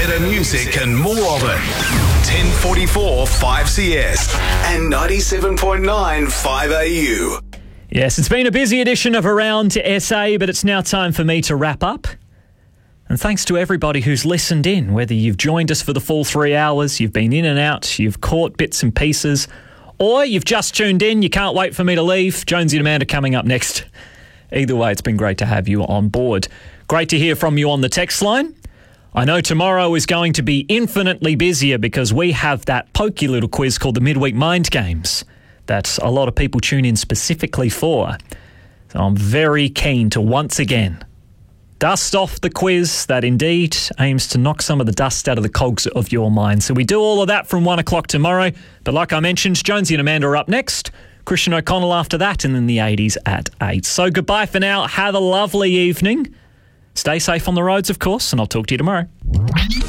Better music and more of it. 1044 5CS and 97.9 5AU. Yes, it's been a busy edition of Around SA, but it's now time for me to wrap up. And thanks to everybody who's listened in, whether you've joined us for the full 3 hours, you've been in and out, you've caught bits and pieces, or you've just tuned in, you can't wait for me to leave. Jonesy and Amanda coming up next. Either way, it's been great to have you on board. Great to hear from you on the text line. I know tomorrow is going to be infinitely busier because we have that pokey little quiz called the Midweek Mind Games that a lot of people tune in specifically for. So I'm very keen to once again dust off the quiz that indeed aims to knock some of the dust out of the cogs of your mind. So we do all of that from 1 o'clock tomorrow. But like I mentioned, Jonesy and Amanda are up next. Christian O'Connell after that, and then the 80s at 8. So goodbye for now. Have a lovely evening. Stay safe on the roads, of course, and I'll talk to you tomorrow.